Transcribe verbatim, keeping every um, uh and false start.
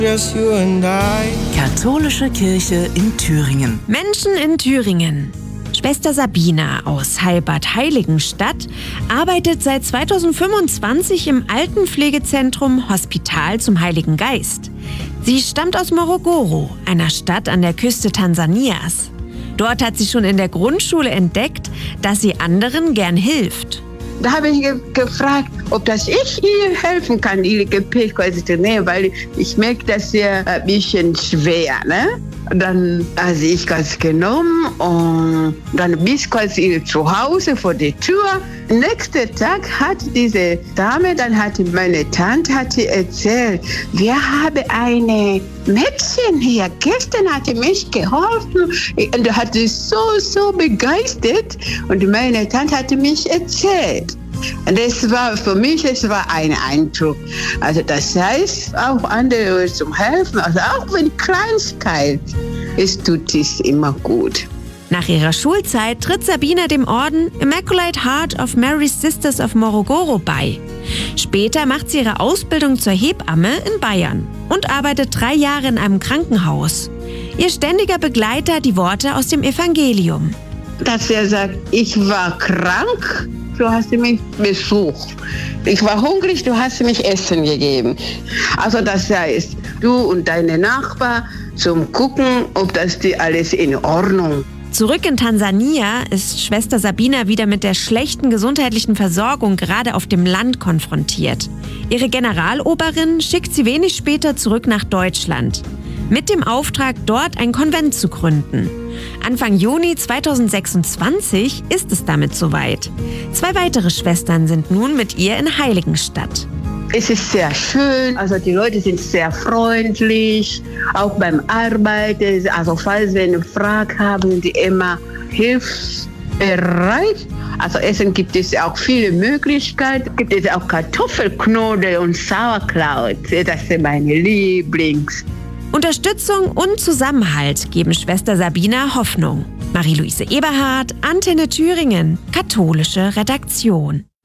Just you and I. Katholische Kirche in Thüringen. Menschen in Thüringen. Schwester Sabina aus Heilbad Heiligenstadt arbeitet seit zweitausendfünfundzwanzig im Altenpflegezentrum Hospital zum Heiligen Geist. Sie stammt aus Morogoro, einer Stadt an der Küste Tansanias. Dort hat sie schon in der Grundschule entdeckt, dass sie anderen gern hilft. Da habe ich ge- gefragt, ob das ich ihr helfen kann, ihre Gepäck quasi zu nehmen, weil ich merke, dass sie ein bisschen schwer, ne? Dann habe ich das genommen und dann bis quasi zu Hause vor der Tür. Nächsten Tag hat diese Dame, dann hat meine Tante hat sie erzählt, wir haben eine Mädchen hier, gestern hat sie mich geholfen und da hat sie so, so begeistert und meine Tante hat mich erzählt. Und das war für mich, es war ein Eindruck. Also das heißt, auch andere zum Helfen, also auch wenn Kleinigkeit, es tut es immer gut. Nach ihrer Schulzeit tritt Sabina dem Orden Immaculate Heart of Mary's Sisters of Morogoro bei. Später macht sie ihre Ausbildung zur Hebamme in Bayern und arbeitet drei Jahre in einem Krankenhaus. Ihr ständiger Begleiter die Worte aus dem Evangelium. Dass er sagt, ich war krank, du hast mich besucht. Ich war hungrig, du hast mich Essen gegeben. Also das heißt, du und deine Nachbarn zum Gucken, ob das die alles in Ordnung. Zurück in Tansania ist Schwester Sabina wieder mit der schlechten gesundheitlichen Versorgung gerade auf dem Land konfrontiert. Ihre Generaloberin schickt sie wenig später zurück nach Deutschland, mit dem Auftrag, dort ein Konvent zu gründen. Anfang Juni zweitausendsechsundzwanzig ist es damit soweit. Zwei weitere Schwestern sind nun mit ihr in Heiligenstadt. Es ist sehr schön, also die Leute sind sehr freundlich, auch beim Arbeiten. Also falls wir eine Frage haben, sind die immer hilfsbereit. Also Essen gibt es auch viele Möglichkeiten. Gibt es auch Kartoffelknolle und Sauerkraut. Das sind meine Lieblings. Unterstützung und Zusammenhalt geben Schwester Sabina Hoffnung. Marie-Louise Eberhardt, Antenne Thüringen, katholische Redaktion.